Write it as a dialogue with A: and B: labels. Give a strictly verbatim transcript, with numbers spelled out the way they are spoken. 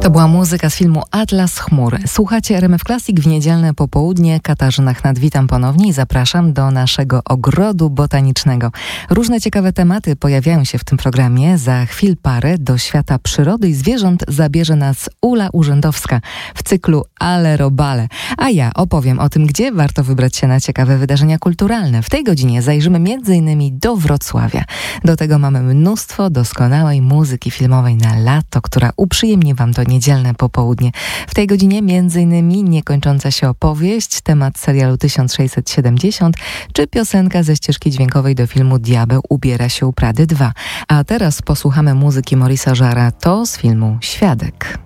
A: To była muzyka z filmu Atlas chmur. Słuchacie R M F Classic w niedzielne popołudnie. Katarzyna Chnat, witam ponownie i zapraszam do naszego ogrodu botanicznego. Różne ciekawe tematy pojawiają się w tym programie. Za chwil parę do świata przyrody i zwierząt zabierze nas Ula Urzędowska w cyklu Ale Robale. A ja opowiem o tym, gdzie warto wybrać się na ciekawe wydarzenia kulturalne. W tej godzinie zajrzymy między innymi do Wrocławia. Do tego mamy mnóstwo doskonałej muzyki filmowej na lato, która uprzyjemni Wam to niedzielne popołudnie. W tej godzinie między innymi niekończąca się opowieść, temat serialu tysiąc sześćset siedemdziesiąt, czy piosenka ze ścieżki dźwiękowej do filmu Diabeł ubiera się u Prady dwa. A teraz posłuchamy muzyki Maurice'a Jarre'a, to z filmu Świadek.